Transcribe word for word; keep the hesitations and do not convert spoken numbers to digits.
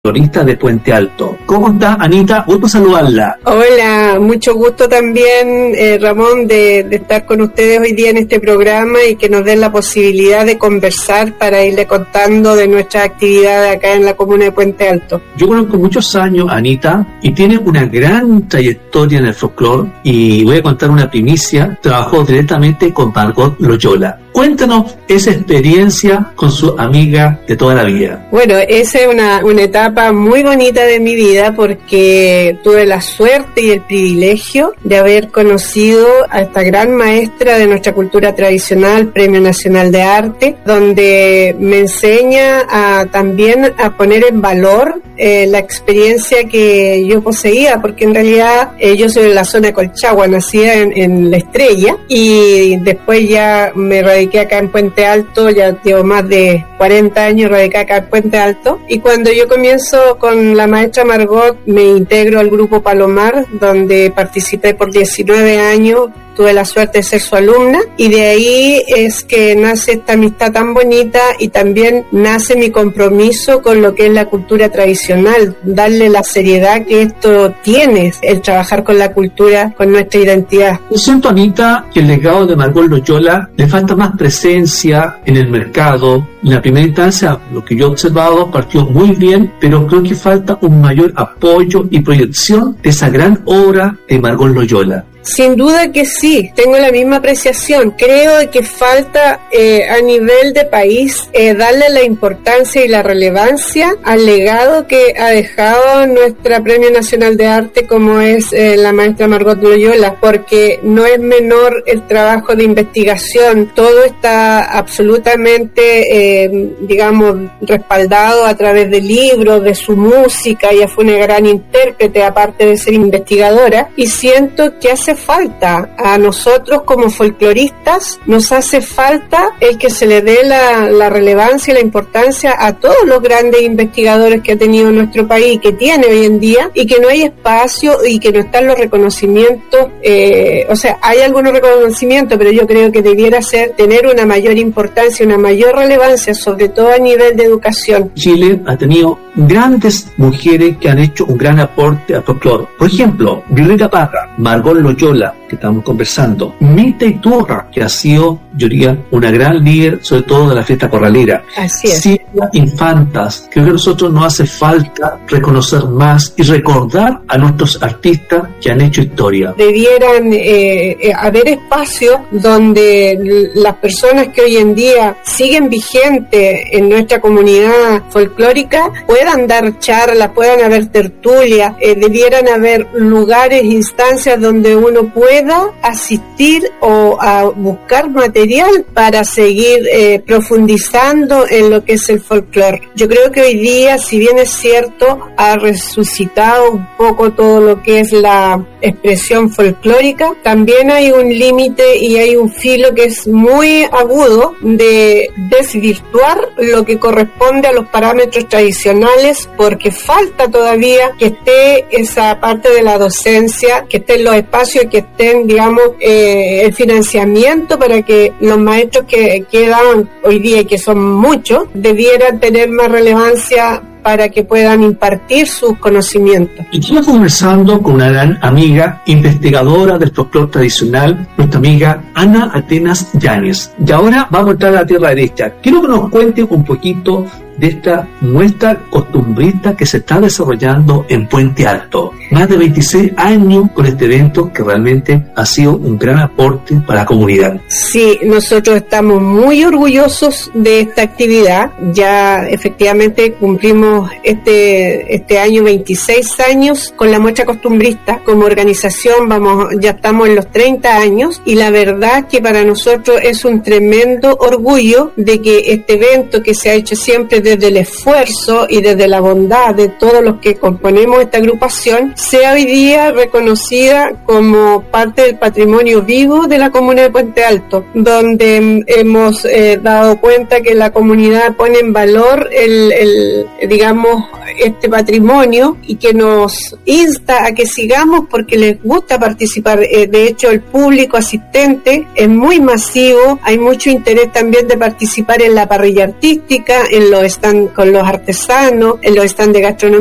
folclorista de Puente Alto. ¿Cómo está, Anita? Gusto saludarla. Hola, mucho gusto también, eh, Ramón, de, de estar con ustedes hoy día en este programa y que nos den la posibilidad de conversar para irle contando de nuestras actividades acá en la comuna de Puente Alto. Yo conozco muchos años a Anita y tiene una gran trayectoria en el folclore, y voy a contar una primicia. Trabajó directamente con Margot Loyola. Cuéntanos esa experiencia con su amiga de toda la vida. Bueno, esa es una, una etapa muy bonita de mi vida porque tuve la suerte y el privilegio de haber conocido a esta gran maestra de nuestra cultura tradicional, Premio Nacional de Arte, donde me enseña a, también a poner en valor eh, la experiencia que yo poseía, porque en realidad eh, yo soy de la zona de Colchagua, nacida en, en La Estrella, y después ya me radiqué acá en Puente Alto, ya llevo más de cuarenta años radicada acá en Puente Alto, y cuando yo comienzo con la maestra Margot me integro al grupo Palomar, donde participé por diecinueve años. Tuve la suerte de ser su alumna y de ahí es que nace esta amistad tan bonita y también nace mi compromiso con lo que es la cultura tradicional, darle la seriedad que esto tiene, el trabajar con la cultura, con nuestra identidad. Yo siento, Anita, que el legado de Margot Loyola le falta más presencia en el mercado. En la primera instancia, lo que yo he observado partió muy bien, pero creo que falta un mayor apoyo y proyección de esa gran obra de Margot Loyola. Sin duda que sí, tengo la misma apreciación. Creo que falta eh, a nivel de país eh, darle la importancia y la relevancia al legado que ha dejado nuestra Premio Nacional de Arte, como es eh, la maestra Margot Loyola, porque no es menor el trabajo de investigación. Todo está absolutamente, eh, digamos, respaldado a través de libros, de su música. Ella fue una gran intérprete, aparte de ser investigadora, y siento que hace falta a nosotros como folcloristas, nos hace falta el que se le dé la, la relevancia y la importancia a todos los grandes investigadores que ha tenido nuestro país, que tiene hoy en día, y que no hay espacio y que no están los reconocimientos, eh, o sea, hay algunos reconocimientos, pero yo creo que debiera ser tener una mayor importancia, una mayor relevancia, sobre todo a nivel de educación. Chile ha tenido grandes mujeres que han hecho un gran aporte al folclore. Por ejemplo, Violeta Parra, Margot Loyola, que estamos conversando, Mita Iturra, que ha sido, yo diría, una gran líder, sobre todo de la fiesta corralera. Así es. Silvia Infantas. Creo que a nosotros nos hace falta reconocer más y recordar a nuestros artistas que han hecho historia. Debieran eh, eh, haber espacios donde las personas que hoy en día siguen vigentes en nuestra comunidad folclórica puedan dar charlas, puedan haber tertulias, eh, debieran haber lugares, instancias donde uno pueda asistir o a buscar material para seguir eh, profundizando en lo que es el folclore. Yo creo que hoy día, si bien es cierto, ha resucitado un poco todo lo que es la expresión folclórica, también hay un límite y hay un filo que es muy agudo de desvirtuar lo que corresponde a los parámetros tradicionales, porque falta todavía que esté esa parte de la docencia, que estén los espacios, que estén, digamos, eh, el financiamiento para que los maestros que quedan hoy día, y que son muchos, debieran tener más relevancia para que puedan impartir sus conocimientos. Y estamos conversando con una gran amiga, investigadora del folclore tradicional, nuestra amiga Ana Atenas Yáñez. Y ahora vamos a entrar a la tierra derecha. Quiero que nos cuente un poquito de esta muestra costumbrista que se está desarrollando en Puente Alto. Más de veintiséis años con este evento que realmente ha sido un gran aporte para la comunidad. Sí, nosotros estamos muy orgullosos de esta actividad. Ya efectivamente cumplimos este este año veintiséis años con la muestra costumbrista. Como organización vamos, ya estamos en los treinta años, y la verdad que para nosotros es un tremendo orgullo de que este evento, que se ha hecho siempre desde el esfuerzo y desde la bondad de todos los que componemos esta agrupación, sea hoy día reconocida como parte del patrimonio vivo de la comuna de Puente Alto, donde hemos eh, dado cuenta que la comunidad pone en valor el, el digamos, este patrimonio, y que nos insta a que sigamos porque les gusta participar. Eh, de hecho, el público asistente es muy masivo, hay mucho interés también de participar en la parrilla artística, en los stands con los artesanos, en los stands de gastronomía.